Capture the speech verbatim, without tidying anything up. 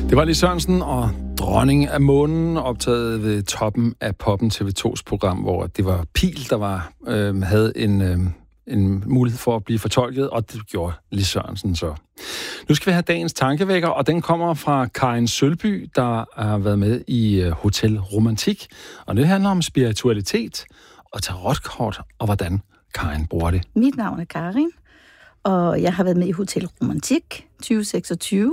Det var Lis Sørensen og Dronning af Månen, optaget ved Toppen af Poppen, T V to's program, hvor det var Pihl, der var, øh, havde en, øh, en mulighed for at blive fortolket, og det gjorde Lis Sørensen så. Nu skal vi have dagens tankevækker, og den kommer fra Karin Sølby, der har været med i Hotel Romantik. Og det handler om spiritualitet og tarotkort, og hvordan Karin bruger det. Mit navn er Karin, og jeg har været med i Hotel Romantik tyve seksogtyve.